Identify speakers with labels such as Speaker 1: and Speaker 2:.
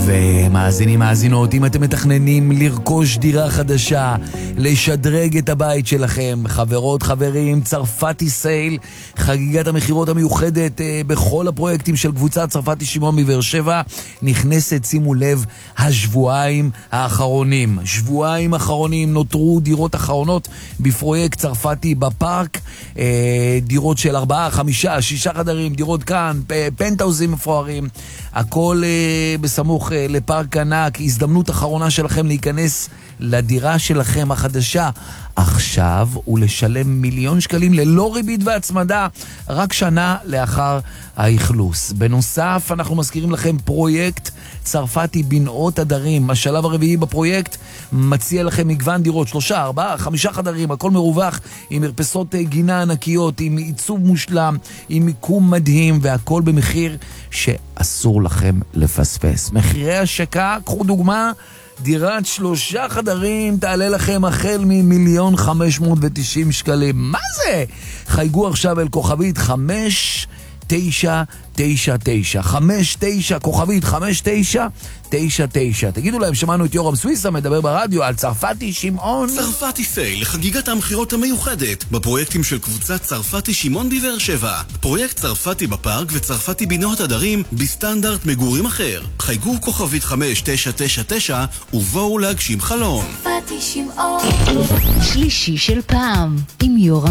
Speaker 1: ומאזינים, מאזינות, אם אתם מתכננים לרכוש דירה חדשה, לשדרג את הבית שלכם, חברות, חברים, צרפתי סייל, חגיגת המחירות המיוחדת בכל הפרויקטים של קבוצת צרפתי שמעון מבאר שבע, נכנסת, שימו לב, השבועיים האחרונים. שבועיים אחרונים, נותרו דירות אחרונות בפרויקט צרפתי בפארק, דירות של 4, 5, 6 חדרים, דירות כאן, פנטהאוזים מפוארים, הכל בסמוך לפארק ענק. הזדמנות אחרונה שלכם להיכנס לדירה שלכם החדשה עכשיו ולשלם 1,000,000 שקלים ללא ריבית והצמדה רק שנה לאחר האכלוס. בנוסף, אנחנו מזכירים לכם פרויקט צרפתי בנאות הדרים. השלב הרביעי בפרויקט מציע לכם מגוון דירות, 3, 4, 5 חדרים, הכל מרווח, עם מרפסות גינה ענקיות, עם עיצוב מושלם, עם מיקום מדהים, והכל במחיר שאסור לכם לפספס. מחירי השקה, קחו דוגמה, דירת 3 חדרים תעלה לכם החל מ1,590,000 שקלים. מה זה? חייגו עכשיו אל כוכבית 5999, 59 כוכבית 5999. תגידו להם, שמענו את יורם סוויסה מדבר ברדיו על צרפתי שמעון.
Speaker 2: צרפתי סייל, חגיגת המחירות המיוחדת בפרויקטים של קבוצת צרפתי שמעון בבאר שבע. פרויקט צרפתי בפארק וצרפתי בנאות הדרים בסטנדרט מגורים אחר. חייגו כוכבית 5999 ובואו להגשים חלום.
Speaker 3: צרפתי שמעון, שלישי של פעם עם יורם